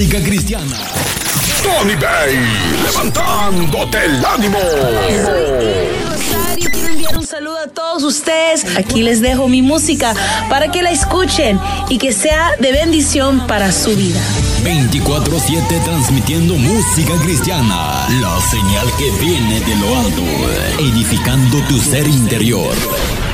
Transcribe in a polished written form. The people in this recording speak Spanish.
Música cristiana. Tony Bay, levantándote el ánimo. Rosario, quiero enviar un saludo a todos ustedes. Aquí les dejo mi música para que la escuchen y que sea de bendición para su vida. 24/7 transmitiendo música cristiana. La señal que viene de lo alto, edificando tu ser interior.